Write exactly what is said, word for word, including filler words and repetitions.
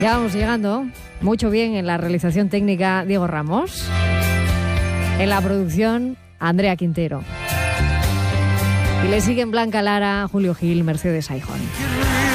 Ya vamos llegando. Mucho bien en la realización técnica Diego Ramos. En la producción Andrea Quintero. Y le siguen Blanca Lara, Julio Gil, Mercedes Aijón.